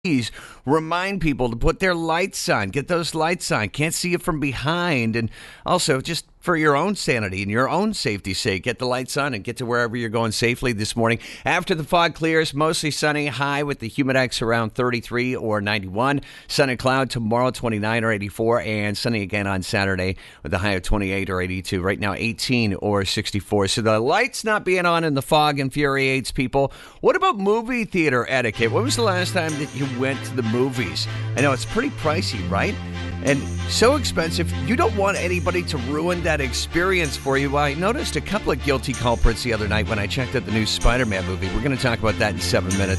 please remind people to put their lights on. Get those lights on. Can't see it from behind. And also, just for your own sanity and your own safety's sake, get the lights on and get to wherever you're going safely this morning. After the fog clears, mostly sunny, high with the humidex around 33 or 91. Sun and cloud tomorrow, 29 or 84, and sunny again on Saturday with a high of 28 or 82. Right now, 18 or 64. So the lights not being on in the fog infuriates people. What about movie theater etiquette? When was the last time that you went to the movies? I know it's pretty pricey, right? And so expensive, you don't want anybody to ruin that experience for you. I noticed a couple of guilty culprits the other night when I checked out the new Spider-Man movie. We're going to talk about that in 7 minutes.